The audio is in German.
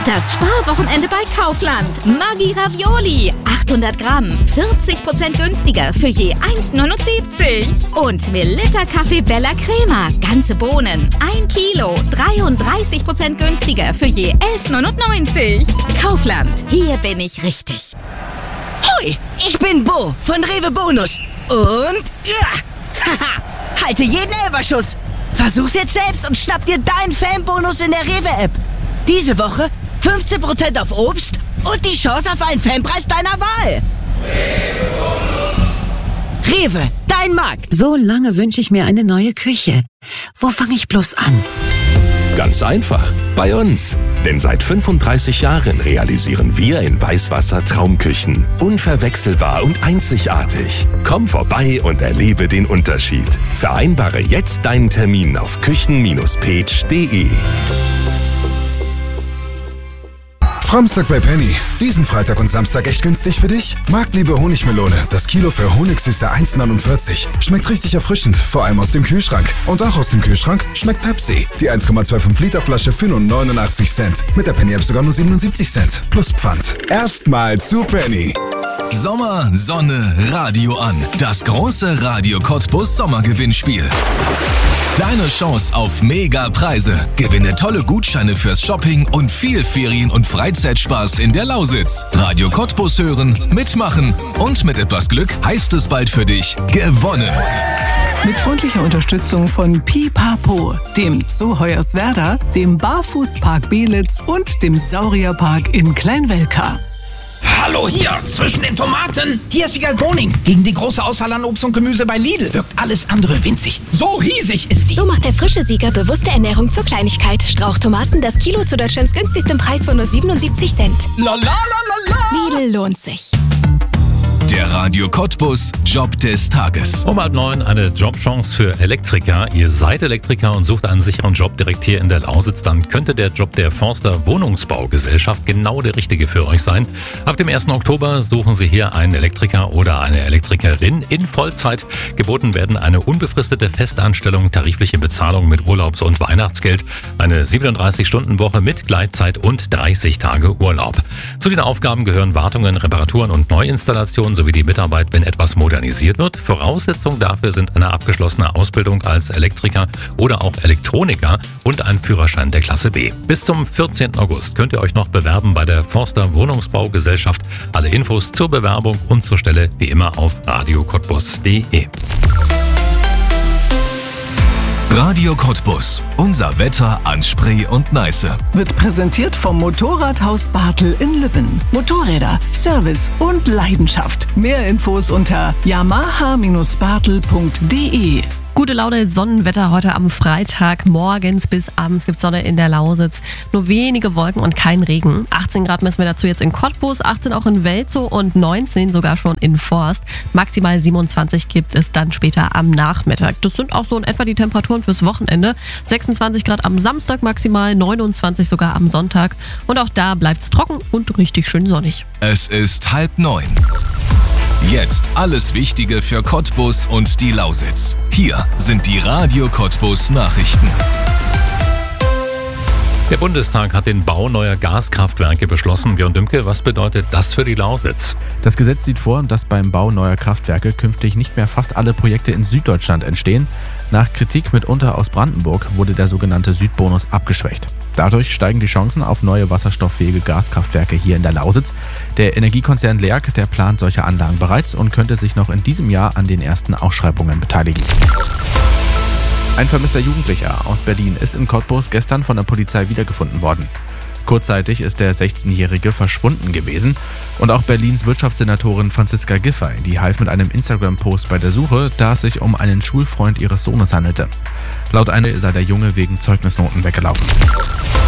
Das Sparwochenende bei Kaufland. Maggi Ravioli. 800 Gramm. 40% günstiger für je 1,79. Und Melitta Kaffee Bella Crema. Ganze Bohnen. 1 Kilo. 33% günstiger für je 11,99. Kaufland. Hier bin ich richtig. Hoi, ich bin Bo von Rewe Bonus. Und halte jeden Elferschuss. Versuch's jetzt selbst und schnapp dir deinen Fanbonus in der Rewe-App. Diese Woche 15% auf Obst und die Chance auf einen Fanpreis deiner Wahl. Rewe, dein Markt. So lange wünsche ich mir eine neue Küche. Wo fange ich bloß an? Ganz einfach, bei uns. Denn seit 35 Jahren realisieren wir in Weißwasser Traumküchen. Unverwechselbar und einzigartig. Komm vorbei und erlebe den Unterschied. Vereinbare jetzt deinen Termin auf küchen-page.de. Framstag bei Penny. Diesen Freitag und Samstag echt günstig für dich? Marktliebe Honigmelone. Das Kilo für Honigsüße 1,49. Schmeckt richtig erfrischend, vor allem aus dem Kühlschrank. Und auch aus dem Kühlschrank schmeckt Pepsi. Die 1,25 Liter Flasche für nur 89 Cent. Mit der Penny App sogar nur 77 Cent. Plus Pfand. Erstmal zu Penny. Sommer, Sonne, Radio an. Das große Radio Cottbus Sommergewinnspiel. Deine Chance auf Mega-Preise. Gewinne tolle Gutscheine fürs Shopping und viel Ferien- und Freizeitspaß in der Lausitz. Radio Cottbus hören, mitmachen und mit etwas Glück heißt es bald für dich gewonnen. Mit freundlicher Unterstützung von Pipapo, dem Zoo Hoyerswerda, dem Barfußpark Belitz und dem Saurierpark in Kleinwelka. Hallo hier, zwischen den Tomaten. Hier ist Wiegald Boning. Gegen die große Auswahl an Obst und Gemüse bei Lidl wirkt alles andere winzig. So riesig ist die. So macht der frische Sieger bewusste Ernährung zur Kleinigkeit. Strauchtomaten, das Kilo zu Deutschlands günstigstem Preis von nur 77 Cent. La la la la la. Lidl lohnt sich. Der Radio Cottbus Job des Tages. Um 8:30 eine Jobchance für Elektriker. Ihr seid Elektriker und sucht einen sicheren Job direkt hier in der Lausitz, dann könnte der Job der Forster Wohnungsbaugesellschaft genau der richtige für euch sein. Ab dem 1. Oktober suchen Sie hier einen Elektriker oder eine Elektrikerin in Vollzeit. Geboten werden eine unbefristete Festanstellung, tarifliche Bezahlung mit Urlaubs- und Weihnachtsgeld, eine 37-Stunden-Woche mit Gleitzeit und 30 Tage Urlaub. Zu den Aufgaben gehören Wartungen, Reparaturen und Neuinstallationen sowie die Mitarbeit, wenn etwas modernisiert wird. Voraussetzung dafür sind eine abgeschlossene Ausbildung als Elektriker oder auch Elektroniker und ein Führerschein der Klasse B. Bis zum 14. August könnt ihr euch noch bewerben bei der Forster Wohnungsbaugesellschaft. Alle Infos zur Bewerbung und zur Stelle wie immer auf radiocottbus.de. Radio Cottbus. Unser Wetter an Spree und Neiße. Wird präsentiert vom Motorradhaus Bartel in Lübben. Motorräder, Service und Leidenschaft. Mehr Infos unter yamaha-bartel.de. Gute Laune, Sonnenwetter heute am Freitag. Morgens bis abends gibt Sonne in der Lausitz. Nur wenige Wolken und kein Regen. 18 Grad messen wir dazu jetzt in Cottbus, 18 auch in Welzow und 19 sogar schon in Forst. Maximal 27 gibt es dann später am Nachmittag. Das sind auch so in etwa die Temperaturen fürs Wochenende. 26 Grad am Samstag maximal, 29 sogar am Sonntag. Und auch da bleibt es trocken und richtig schön sonnig. Es ist 8:30. Jetzt alles Wichtige für Cottbus und die Lausitz. Hier sind die Radio Cottbus Nachrichten. Der Bundestag hat den Bau neuer Gaskraftwerke beschlossen. Björn Dümke, was bedeutet das für die Lausitz? Das Gesetz sieht vor, dass beim Bau neuer Kraftwerke künftig nicht mehr fast alle Projekte in Süddeutschland entstehen. Nach Kritik mitunter aus Brandenburg wurde der sogenannte Südbonus abgeschwächt. Dadurch steigen die Chancen auf neue wasserstofffähige Gaskraftwerke hier in der Lausitz. Der Energiekonzern LEAG, der plant solche Anlagen bereits und könnte sich noch in diesem Jahr an den ersten Ausschreibungen beteiligen. Ein vermisster Jugendlicher aus Berlin ist in Cottbus gestern von der Polizei wiedergefunden worden. Kurzzeitig ist der 16-Jährige verschwunden gewesen und auch Berlins Wirtschaftssenatorin Franziska Giffey, die half mit einem Instagram-Post bei der Suche, da es sich um einen Schulfreund ihres Sohnes handelte. Laut einer sei der Junge wegen Zeugnisnoten weggelaufen.